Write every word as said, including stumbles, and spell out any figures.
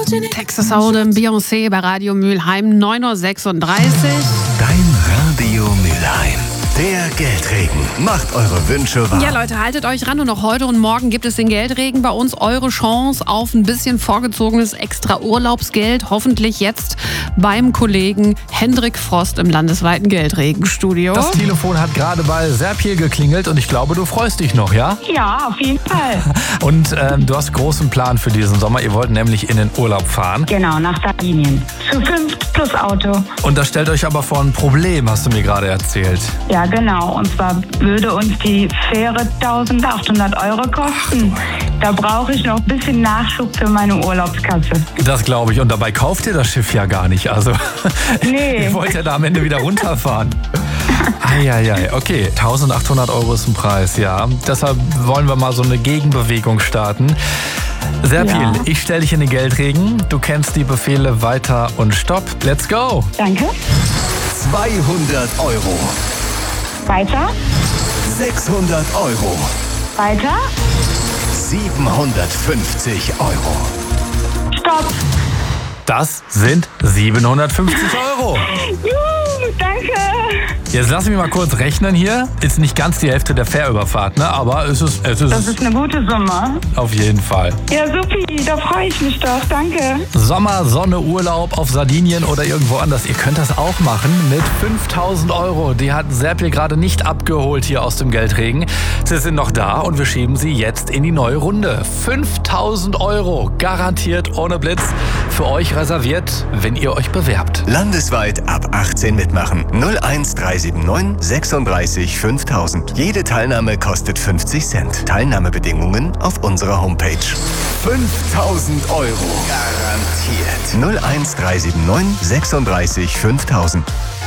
Texas Hold'em, Beyoncé bei Radio Mülheim, neun Uhr sechsunddreißig. Dein Radio Mülheim. Der Geldregen macht eure Wünsche wahr. Ja, Leute, haltet euch ran. Und noch heute und morgen gibt es den Geldregen bei uns. Eure Chance auf ein bisschen vorgezogenes extra Urlaubsgeld. Hoffentlich jetzt beim Kollegen Hendrik Frost im landesweiten Geldregenstudio. Das Telefon hat gerade bei Serpil geklingelt und ich glaube, du freust dich noch, ja? Ja, auf jeden Fall. Und ähm, du hast großen Plan für diesen Sommer. Ihr wollt nämlich in den Urlaub fahren. Genau, nach Sardinien. Zu fünft plus Auto. Und das stellt euch aber vor ein Problem, hast du mir gerade erzählt. Ja, genau. Und zwar würde uns die Fähre eintausendachthundert Euro kosten. Da brauche ich noch ein bisschen Nachschub für meine Urlaubskasse. Das glaube ich. Und dabei kauft ihr das Schiff ja gar nicht. Also, Nee. ihr wollt ja da am Ende wieder runterfahren. Eieiei, okay. eintausendachthundert Euro ist ein Preis, ja. Deshalb wollen wir mal so eine Gegenbewegung starten. Serpil, Ja. ich stelle dich in den Geldregen. Du kennst die Befehle weiter und stopp. Let's go. Danke. zweihundert Euro. Weiter. sechshundert Euro. Weiter. siebenhundertfünfzig Euro. Stopp. Das sind siebenhundertfünfzig Euro. Juhu, danke. Jetzt lass mich mal kurz rechnen hier. Ist nicht ganz die Hälfte der Fährüberfahrt, ne? Aber es ist, es Das ist ist eine gute Summe. auf jeden Fall. Ja, supi. Da freue ich mich doch. Danke. Sommer, Sonne, Urlaub auf Sardinien oder irgendwo anders. Ihr könnt das auch machen mit fünftausend Euro. Die hat Serpil gerade nicht abgeholt hier aus dem Geldregen. Sie sind noch da und wir schieben sie jetzt in die neue Runde. fünftausend Euro, garantiert ohne Blitz, für euch reserviert, wenn ihr euch bewerbt. Landesweit ab achtzehn mitmachen. null eins drei sieben neun sechsunddreißig fünftausend. Jede Teilnahme kostet fünfzig Cent. Teilnahmebedingungen auf unserer Homepage. fünftausend Euro. Garantiert. null eins drei sieben neun sechsunddreißig fünftausend.